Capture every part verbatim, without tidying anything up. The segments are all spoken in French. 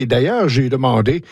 Et d'ailleurs, j'ai demandé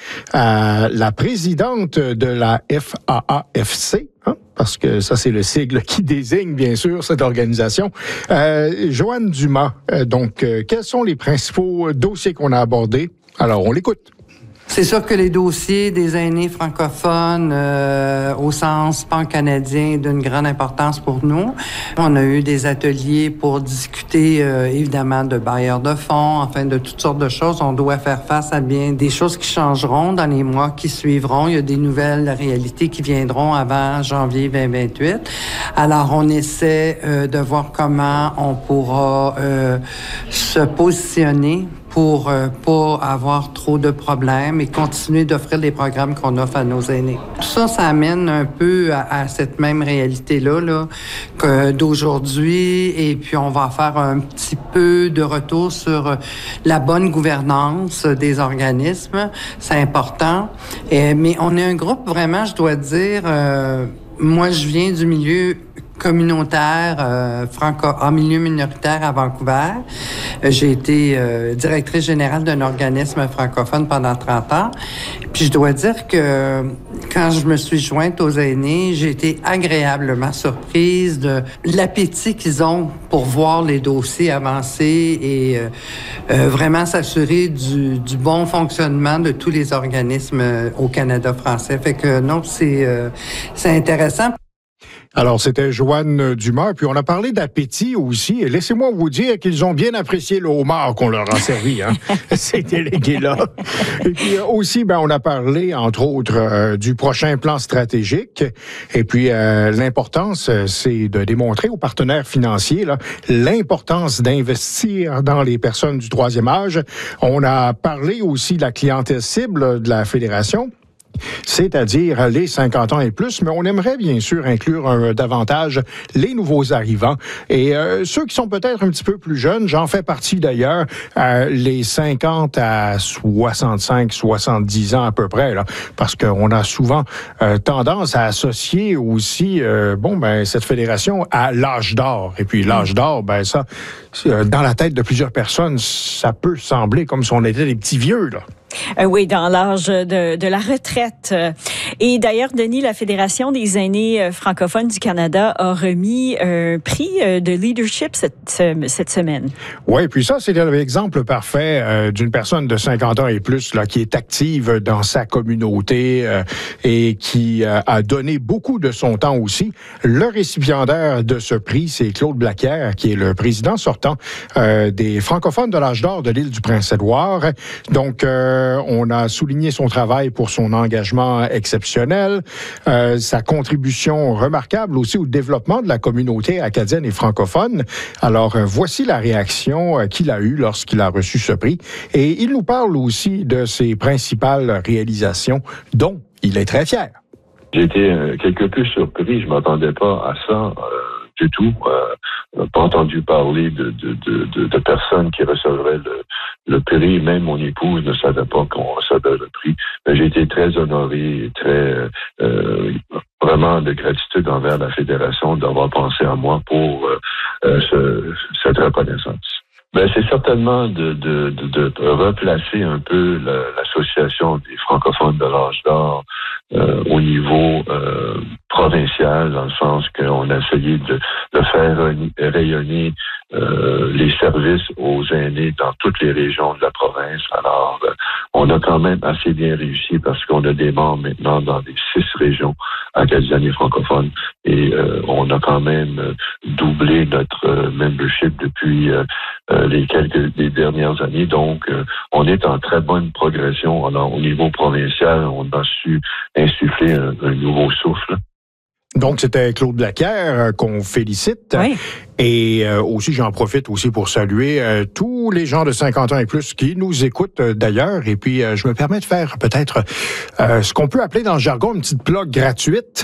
à la présidente de la F A A F C, hein, parce que ça, c'est le sigle qui désigne, bien sûr, cette organisation, euh, Joanne Dumas. Euh, donc, euh, quels sont les principaux dossiers qu'on a abordés? Alors, on l'écoute. C'est sûr que les dossiers des aînés francophones euh, au sens pan-canadien d'une grande importance pour nous. On a eu des ateliers pour discuter euh, évidemment de bailleurs de fonds, enfin de toutes sortes de choses. On doit faire face à bien des choses qui changeront dans les mois qui suivront. Il y a des nouvelles réalités qui viendront avant janvier vingt vingt-huit. Alors on essaie euh, de voir comment on pourra euh, se positionner pour euh, pas avoir trop de problèmes et continuer d'offrir les programmes qu'on offre à nos aînés. Tout ça, ça amène un peu à, à cette même réalité-là là, que d'aujourd'hui, et puis on va faire un petit peu de retour sur la bonne gouvernance des organismes. C'est important. Et, mais on est un groupe vraiment, je dois dire, euh, moi je viens du milieu communautaire, euh, franco, en milieu minoritaire à Vancouver. Euh, j'ai été euh, directrice générale d'un organisme francophone pendant trente ans. Puis je dois dire que quand je me suis jointe aux aînés, j'ai été agréablement surprise de l'appétit qu'ils ont pour voir les dossiers avancer et euh, euh, vraiment s'assurer du, du bon fonctionnement de tous les organismes au Canada français. Fait que non, c'est, euh, c'est intéressant. Alors, c'était Joanne Dumas, puis on a parlé d'appétit aussi. Et laissez-moi vous dire qu'ils ont bien apprécié le homard qu'on leur a servi, hein, ces délégués-là. Et puis aussi, ben, on a parlé, entre autres, euh, du prochain plan stratégique. Et puis, euh, l'importance, c'est de démontrer aux partenaires financiers là, l'importance d'investir dans les personnes du troisième âge. On a parlé aussi de la clientèle cible de la Fédération, c'est-à-dire les cinquante ans et plus, mais on aimerait bien sûr inclure un, davantage les nouveaux arrivants. Et euh, ceux qui sont peut-être un petit peu plus jeunes, j'en fais partie d'ailleurs, euh, les cinquante à soixante-cinq, soixante-dix ans à peu près, là, parce qu'on a souvent euh, tendance à associer aussi euh, bon ben cette fédération à l'âge d'or. Et puis l'âge d'or, ben ça, euh, dans la tête de plusieurs personnes, ça peut sembler comme si on était des petits vieux, là. Euh, oui, dans l'âge de, de la retraite. Et d'ailleurs, Denis, la Fédération des aînés francophones du Canada a remis un prix de leadership cette, cette semaine. Oui, puis ça, c'est l'exemple parfait euh, d'une personne de cinquante ans et plus là, qui est active dans sa communauté euh, et qui euh, a donné beaucoup de son temps aussi. Le récipiendaire de ce prix, c'est Claude Blaquière, qui est le président sortant euh, des francophones de l'âge d'or de l'île du Prince-Édouard. Donc, euh, on a souligné son travail pour son engagement exceptionnel, euh, sa contribution remarquable aussi au développement de la communauté acadienne et francophone. Alors, euh, voici la réaction euh, qu'il a eue lorsqu'il a reçu ce prix. Et il nous parle aussi de ses principales réalisations, dont il est très fier. J'ai été euh, quelque peu surpris. Je m'attendais pas à ça euh, du tout. Euh, pas entendu parler de, de, de, de, de personnes qui recevraient le, le prix. Même mon épouse ne savait pas qu'on recevait le prix. Mais j'ai été très honoré, très euh, vraiment de gratitude envers la Fédération d'avoir pensé à moi pour euh, euh, ce, cette reconnaissance. Ben, c'est certainement de, de, de, de replacer un peu la, l'association des francophones de l'âge d'or euh, au niveau euh, provincial, dans le sens qu'on a essayé de, de faire rayonner euh, les services aux aînés dans toutes les régions de la province. Alors, euh, on a quand même assez bien réussi parce qu'on a des membres maintenant dans les six régions acadiennes et francophones et euh, on a quand même doublé notre euh, membership depuis euh, les quelques des dernières années. Donc, euh, on est en très bonne progression. Alors, au niveau provincial, on a su insuffler un, un nouveau souffle. Donc, c'était Claude Blaquière euh, qu'on félicite. Oui. Et euh, aussi, j'en profite aussi pour saluer euh, tous les gens de cinquante ans et plus qui nous écoutent euh, d'ailleurs. Et puis, euh, je me permets de faire peut-être euh, ce qu'on peut appeler dans le jargon une petite plug gratuite.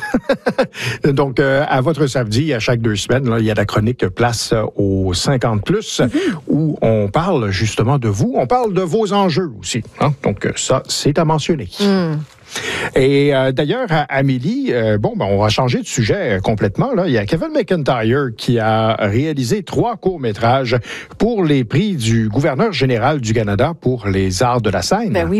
Donc, euh, à votre samedi, à chaque deux semaines, là, il y a la chronique Place aux cinquante plus, mm-hmm. où on parle justement de vous. On parle de vos enjeux aussi. Hein? Donc, ça, c'est à mentionner. Mm. Et euh, d'ailleurs, à Amélie, euh, bon, ben, on va changer de sujet euh, complètement. Là. Il y a Kevin McIntyre qui a réalisé trois courts-métrages pour les prix du gouverneur général du Canada pour les arts de la scène. Ben oui.